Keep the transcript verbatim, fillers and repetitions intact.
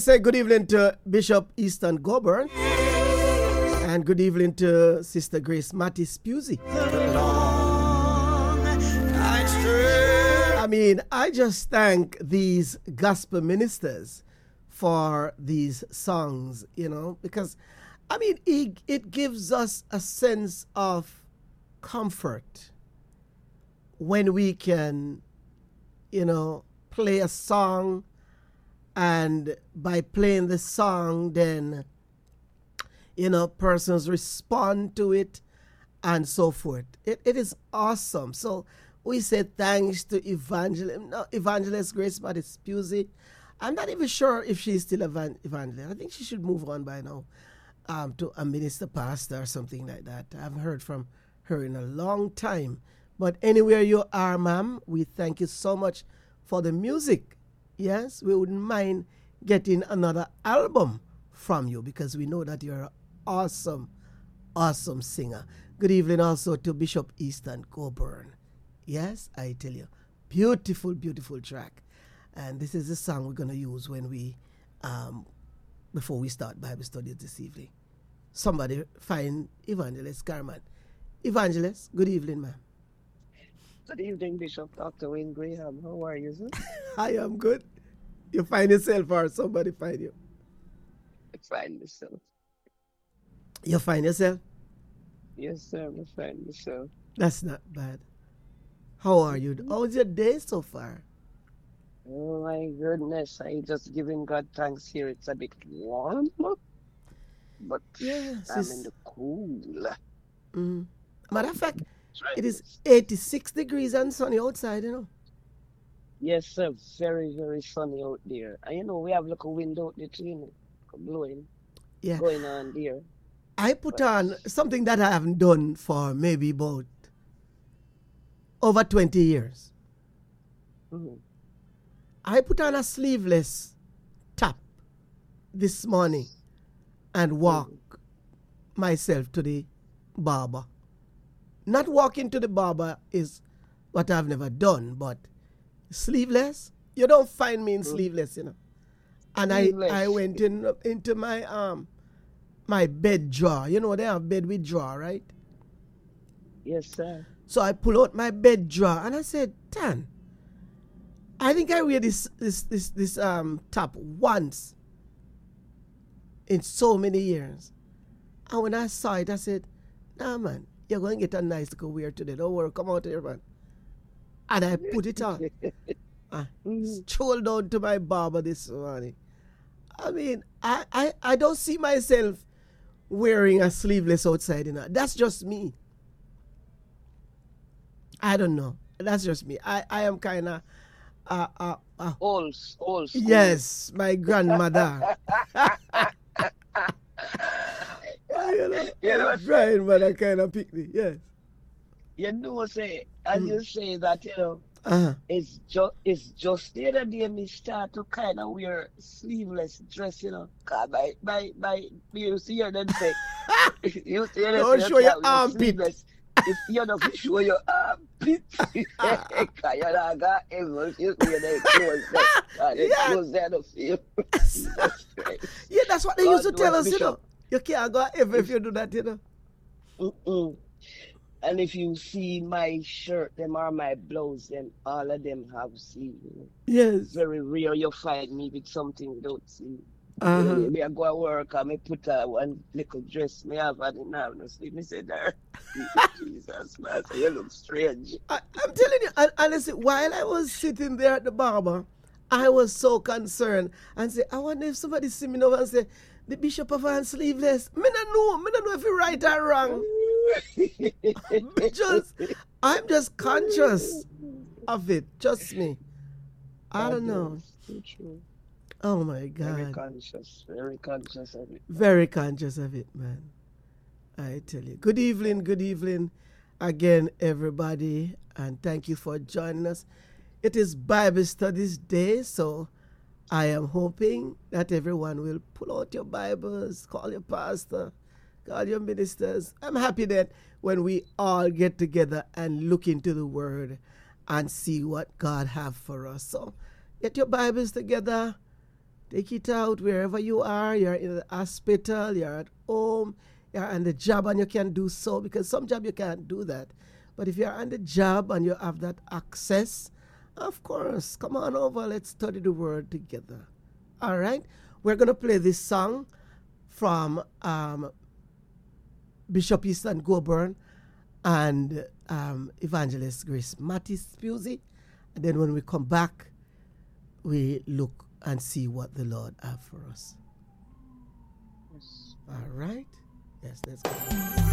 say good evening to Bishop Easton Goburn and good evening to Sister Grace Mattis Pusey. I mean, I just thank these gospel ministers for these songs, you know, because, I mean, it, it gives us a sense of comfort when we can, you know, play a song, and by playing the song, then, you know, persons respond to it and so forth. It, it is awesome. So we say thanks to Evangelist, no, Evangelist Grace Mattis Pusey. I'm not even sure if she's still an evangelist. I think she should move on by now um, to a minister pastor or something like that. I haven't heard from her in a long time. But anywhere you are, ma'am, we thank you so much for the music. Yes, we wouldn't mind getting another album from you because we know that you're an awesome, awesome singer. Good evening also to Bishop Easton Goburn. Yes, I tell you, beautiful, beautiful track. And this is the song we're going to use when we, um, before we start Bible studies this evening. Somebody find Evangelist Carman. Evangelist, good evening, ma'am. Good evening, Bishop Doctor Wayne Graham. How are you, sir? I am good. You find yourself or somebody find you? I find myself. You find yourself? Yes, sir. I find myself. That's not bad. How are you? How's your day so far? Oh, my goodness. I just giving God thanks here. It's a bit warm, but yes, I'm in the cool. Mm. Matter of fact, it is eighty-six degrees and sunny outside, you know. Yes, sir. Very, very sunny out there. And you know, we have like a window out there too, you know, blowing, yeah. going on there. I put but... on something that I haven't done for maybe about over twenty years. Mm-hmm. I put on a sleeveless top this morning and walk mm-hmm. myself to the barber. Not walking to the barber is what I've never done, but sleeveless, you don't find me in sleeveless, you know. And I, I went in into my um my bed drawer. You know they have bed with drawer, right? Yes, sir. So I pull out my bed drawer and I said, Tan, I think I wear this this this this um top once in so many years. And when I saw it, I said, nah man, you're going to get a nice go wear today. Don't worry, come out here, man. And I put it on. I strolled down to my barber this morning. I mean, I, I, I don't see myself wearing a sleeveless outside, you know. That's just me. I don't know. That's just me. I, I am kind of... Uh, uh, uh, old, old school. Yes, my grandmother. You know, you know Brian, but I kind of pick me, yes. You know, say, as mm. you say that, you know, uh-huh. it's, ju- it's just the other day me start to kind of wear sleeveless dress, you know, because by, by, by, you see her then say, you see her don't show your armpit. If you don't show your armpit, because you're not going to ever you see their clothes there. Their clothes there to feel. Yeah, that's what they God used to tell us, you know. You can't go ever if you do that, you know. Mm-mm. And if you see my shirt, them or my blouse, then all of them have sleeve. You know? Yes. It's very rare you find me with something without sleeve. Uh-huh. You know, me I go to work and me put uh, one little dress me have and didn't have no sleeve. Me say, there, Jesus, man, so you look strange. I, I'm telling you, and honestly, while I was sitting there at the barber, I was so concerned and say, I wonder if somebody see me over and say, the bishop of on sleeveless. Me not know. Me not know if you right or wrong. just, I'm just conscious of it. Just me. I don't know. Oh my God. Very conscious. Very conscious of it. Very conscious of it, man. I tell you. Good evening. Good evening again, everybody. And thank you for joining us. It is Bible Studies Day, so I am hoping that everyone will pull out your Bibles, call your pastor, call your ministers. I'm happy that when we all get together and look into the Word and see what God have for us. So get your Bibles together, Take it out wherever you are. You're in the hospital, you're at home, you're on the job and you can do so, because some job you can't do that. But if you're on the job and you have that access, of course, come on over. Let's study the word together. All right? We're going to play this song from um, Bishop Easton Goburn and um, Evangelist Grace Mattis Pusey. And then when we come back, we look and see what the Lord has for us. Yes. All right? Yes, let's go.